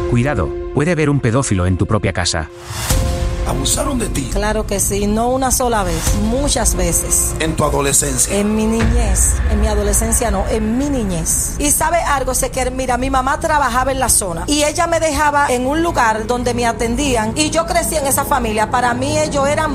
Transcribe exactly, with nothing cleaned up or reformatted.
Cuidado, puede haber un pedófilo en tu propia casa. ¿Abusaron de ti? Claro que sí, no una sola vez, muchas veces. ¿En tu adolescencia? En mi niñez, en mi adolescencia no, en mi niñez. Y sabe algo, sé que mira, mi mamá trabajaba en la zona y ella me dejaba en un lugar donde me atendían y yo crecí en esa familia. Para mí ellos eran